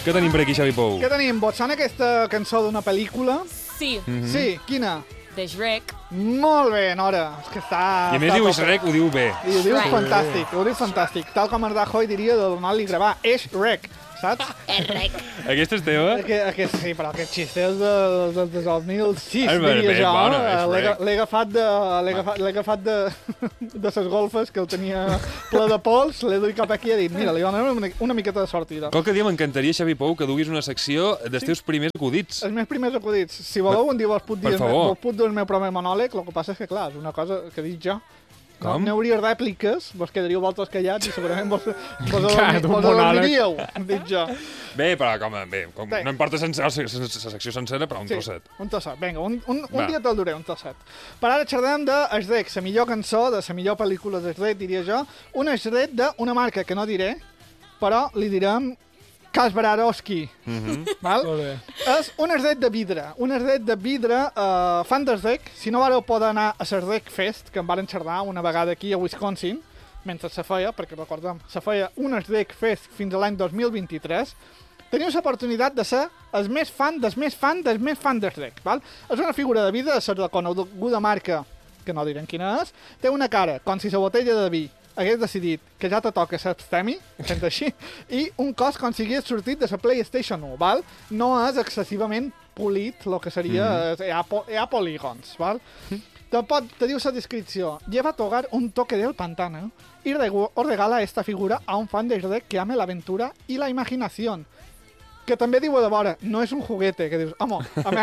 Què tenim per aquí, Xavi Pou? Què tenim? Vos sona aquesta cançó d'una pel·lícula? Sí, Sí, quina? de Shrek. Molt bé, Nora. És que està... I a més diu Shrek, ho diu bé. I ho dius Shrek. fantàstic, ho dius fantàstic. Tal com el Rajoy diria de donar-li gravar. És Shrek, saps? Shrek. Aquesta és teva? Sí, però aquest xiste és del 2006, És ben diria jo. bona, és Shrek. L'he agafat de ses golfes, que el tenia ple de pols, l'he duit cap aquí i he dit, mira, li donem una miqueta de sortida. Qualque dia m'encantaria, Xavi Pou, que duguis una secció dels teus primers acudits. Els meus primers acudits. Si voleu, un dia vos puc dir, Per favor. vos puc dir el meu propi monòleg, el que passa és que, clar, és una cosa que dic jo. Com? No hauria rèpliques, vos quedaríeu vosaltres callats i segurament vos Clar, d'un monòleg. adormiríeu, dic jo. Bé, però com Bé. no importa la secció sencera, però un trosset. Un trosset. Vinga, un Va. dia te'l duré, un trosset. Per ara xerrem de Shrek, la millor cançó, de la millor pel·lícula de Shrek, diria jo. Una Shrek d'una marca que no diré, però li direm Kasparowski. Val? Molt bé. És un Shrek de vidre. Un Shrek de vidre, fan de Shrek. Si no vareu poder anar a la Shrek Fest, que en varen xerrar una vegada aquí a Wisconsin, mentre se feia, perquè recordem, se feia un Shrek Fest fins a l'any 2023, teniu l'oportunitat de ser els més fan dels més fan dels més fan de Shrek. Val? És una figura de vidre de la reconeguda marca, que no direm quina és, té una cara, com si la botella de vi hagués decidit que ja te toca l'abstemi, fent així, i un cos com si hagués sortit de la PlayStation 1, val? No és excessivament polit, el que seria... Hi ha polígons, val? Te diu la descripció. Lleva a tu hogar un toque del pantano y os regala esta figura a un fan de Shrek que ame la aventura y la imaginación. Que també diu de vora, no és un juguete, que dius, home,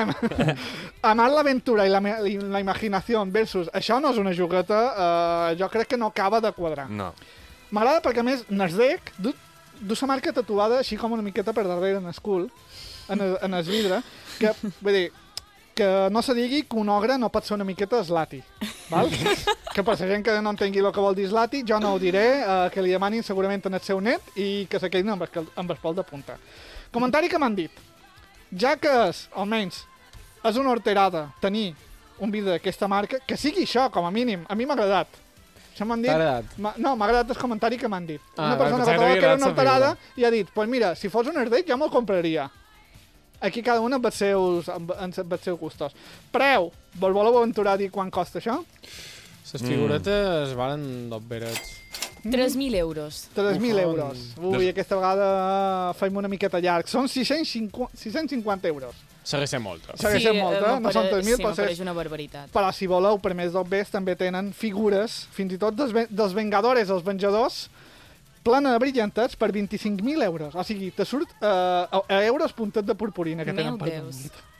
amar l'aventura i la imaginació versus això no és una jugueta, jo crec que no acaba de quadrar. No. M'agrada perquè, a més, Nasdec du la marca tatuada així com una miqueta per darrere en el cul, en el vidre, que, vull dir, que no se digui que un ogre no pot ser una miqueta slati, val? Que per la gent que no entengui el que vol dir slati, jo no ho diré, que li demanin segurament en el seu net i que se quedin amb el pol de punta. Comentari que m'han dit. Ja que és, almenys, és una horterada tenir un vidre d'aquesta marca, que sigui això, com a mínim. A mi m'ha agradat. Això m'han dit... T'ha agradat? No, m'ha agradat el comentari que m'han dit. Ah, Una persona pensava que que troba que era t'havia una agradat la horterada i ha dit, pues mira, si fos un Shrek jo me'l compraria. Aquí cada un amb els seus gustos. Preu, vos voleu aventurar a dir quan costa això? Les figuretes valen dos verets. 3.000 euros. 3.000 euros. Ui, aquesta vegada fem una miqueta llarg. Són 650 euros. Segueix sent molt. Segueix sent molt, no són 3.000, sí, però m'apareix una barbaritat. Però si voleu, per més d'obvis, també tenen figures, fins i tot dels Vengadores, els Venjadors, plena de brillantets per 25.000 euros. O sigui, te surt a euros puntet de purpurina que tenen per Meu Deus. damunt.